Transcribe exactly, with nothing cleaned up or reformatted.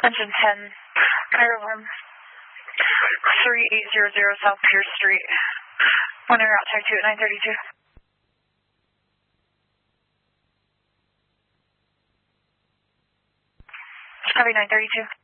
Engine ten, Ireland, three eight zero zero South Pierce Street. Winter route type two at nine thirty-two. Copy nine thirty-two.